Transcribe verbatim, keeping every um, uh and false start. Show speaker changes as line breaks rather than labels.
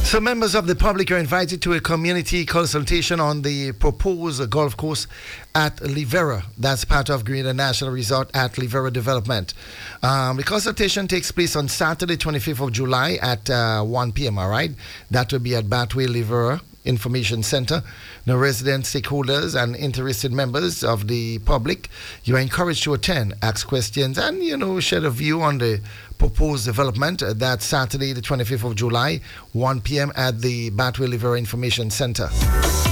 So members of the public are invited to a community consultation on the proposed golf course at Livera. That's part of Grenada National Resort at Livera Development. Um, the consultation takes place on Saturday, twenty-fifth of July at uh, one p.m. All right, that will be at Batway Livera Information Center. Now, residents, stakeholders, and interested members of the public, you are encouraged to attend, ask questions, and you know, share a view on the proposed development. Uh, that's Saturday, the twenty-fifth of July, one p.m. at the Batway Livera Information Center.